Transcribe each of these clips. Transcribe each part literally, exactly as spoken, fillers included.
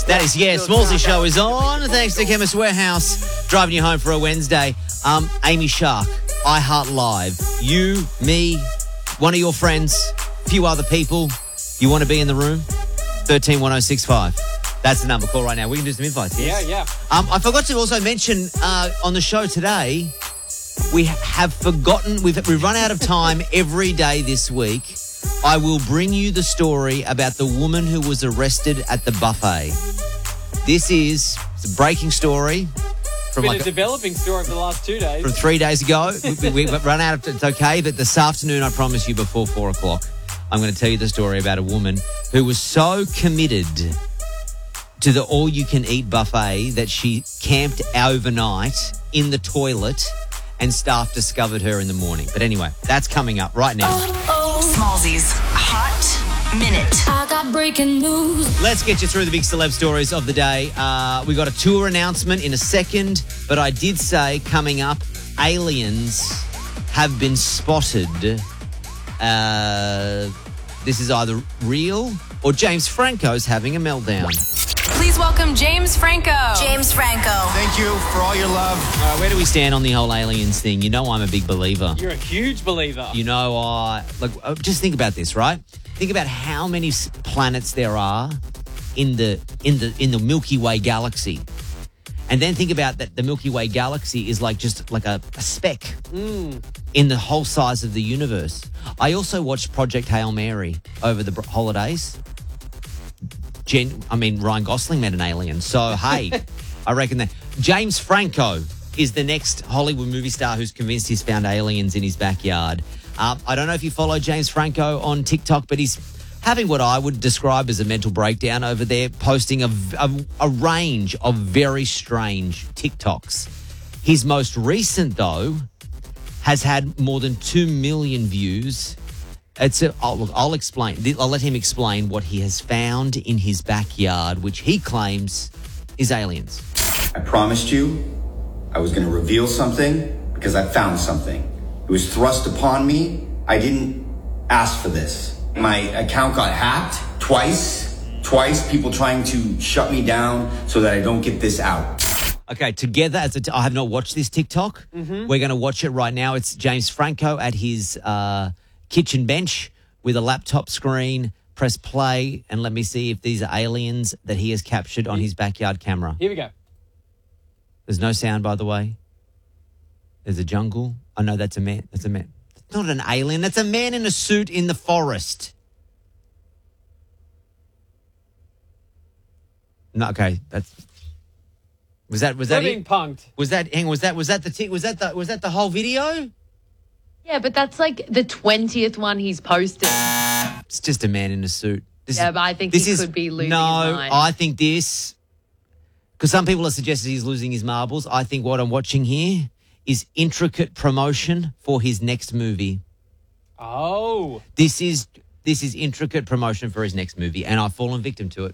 That is, yeah, Smallsy Show is on. Thanks to Chemist Warehouse, driving you home for a Wednesday. Um, Amy Shark, iHeart Live. You, me, one of your friends, a few other people. You want to be in the room? thirteen one oh six five. That's the number. Call right now. We can do some invites, yes? Yeah, yeah. Um, I forgot to also mention uh, on the show today, we have forgotten, we've, we've run out of time every day this week. I will bring you the story about the woman who was arrested at the buffet. This is it's a breaking story. From Been like a developing story for the last two days. From three days ago. we, we, we've run out of It's okay, but this afternoon, I promise you, before four o'clock, I'm going to tell you the story about a woman who was so committed to the all-you-can-eat buffet that she camped overnight in the toilet and staff discovered her in the morning. But anyway, that's coming up right now. Oh, oh. Smallsy's Hot Minute. I got breaking news. Let's get you through the big celeb stories of the day. Uh, we got a tour announcement in a second, but I did say coming up, aliens have been spotted. Uh, this is either real or James Franco's having a meltdown. Please welcome James Franco. James Franco. Thank you for all your love. Uh, where do we stand on the whole aliens thing? You know I'm a big believer. You're a huge believer. You know, I like uh, just think about this, right? Think about how many s- planets there are in the in the in the Milky Way galaxy, and then think about that the Milky Way galaxy is like just like a, a speck mm. in the whole size of the universe. I also watched Project Hail Mary over the br- holidays. Jen, I mean, Ryan Gosling met an alien. So, hey, I reckon that James Franco is the next Hollywood movie star who's convinced he's found aliens in his backyard. Um, I don't know if you follow James Franco on TikTok, but he's having what I would describe as a mental breakdown over there, posting a, a, a range of very strange TikToks. His most recent, though, has had more than two million views. It's a, I'll, look, I'll explain. I'll let him explain what he has found in his backyard, which he claims is aliens. I promised you I was going to reveal something because I found something. It was thrust upon me. I didn't ask for this. My account got hacked twice. Twice, people trying to shut me down so that I don't get this out. Okay, together, as a t- I have not watched this TikTok. Mm-hmm. We're going to watch it right now. It's James Franco at his uh, kitchen bench with a laptop screen. Press play and let me see if these are aliens that he has captured on his backyard camera. Here we go. There's no sound, by the way. There's a jungle. I know that's a man. That's a man. It's not an alien. That's a man in a suit in the forest. No, okay. That's was that was that being it? punked. Was that hang on, was that was that the t- was that the was that the whole video? Yeah, but that's like the twentieth one he's posted. It's just a man in a suit. This Yeah, is, but I think this he is, could be losing no, his mind. I think this, because some people have suggested he's losing his marbles. I think what I'm watching here is intricate promotion for his next movie. Oh. This is this is intricate promotion for his next movie, and I've fallen victim to it.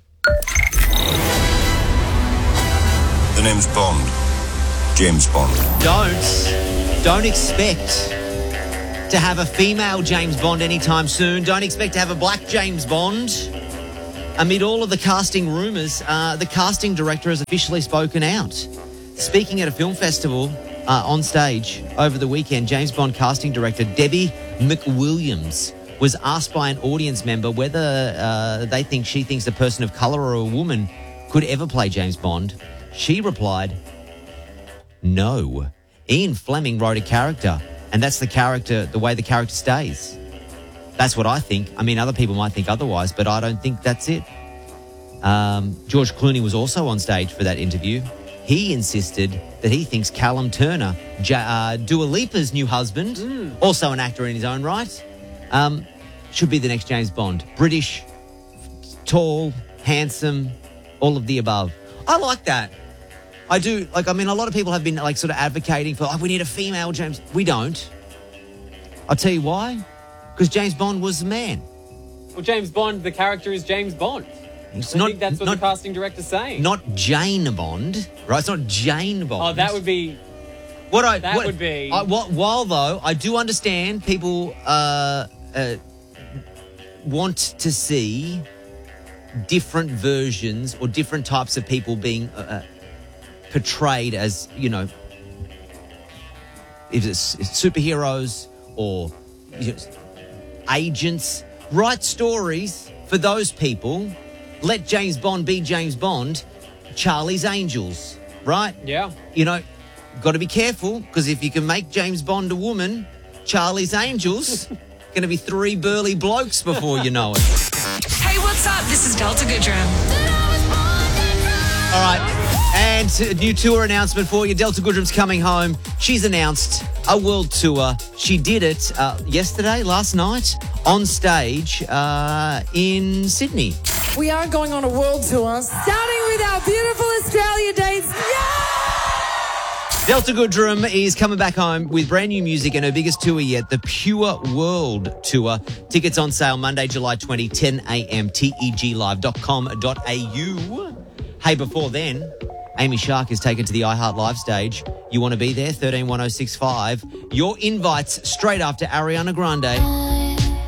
The name's Bond. James Bond. Don't, don't expect to have a female James Bond anytime soon. Don't expect to have a black James Bond. Amid all of the casting rumours, uh, the casting director has officially spoken out. Speaking at a film festival uh, on stage over the weekend, James Bond casting director Debbie McWilliams was asked by an audience member whether uh, they think she thinks a person of colour or a woman could ever play James Bond. She replied, no. Ian Fleming wrote a character, and that's the character, the way the character stays. That's what I think. I mean, other people might think otherwise, but I don't think that's it. Um, George Clooney was also on stage for that interview. He insisted that he thinks Callum Turner, ja- uh, Dua Lipa's new husband, mm. also an actor in his own right, um, should be the next James Bond. British, tall, handsome, all of the above. I like that. I do. Like, I mean, a lot of people have been, like, sort of advocating for, oh, we need a female James. We don't. I'll tell you why. Because James Bond was a man. Well, James Bond, the character is James Bond. It's I not, think that's what not, the casting director's saying. Not Jane Bond, right? It's not Jane Bond. Oh, that would be... What I That what, would be... I, what, while, though, I do understand people uh, uh, want to see different versions or different types of people being uh, portrayed as, you know, if it's superheroes or you know, agents. Write stories for those people. Let James Bond be James Bond. Charlie's Angels, right? Yeah. You know, got to be careful, because if you can make James Bond a woman, Charlie's Angels, going to be three burly blokes before you know it. Hey, what's up? This is Delta Goodrum. All right, and a new tour announcement for you. Delta Goodrum's coming home. She's announced a world tour. She did it uh, yesterday, last night, on stage uh, in Sydney. We are going on a world tour, starting with our beautiful Australia dates. Yeah! Delta Goodrum is coming back home with brand new music and her biggest tour yet, the Pure World Tour. Tickets on sale Monday, July twentieth, ten a.m, T E G live dot com dot a u. Hey, before then, Amy Shark is taken to the iHeart Live stage. You want to be there? thirteen one oh six five. Your invites straight after Ariana Grande.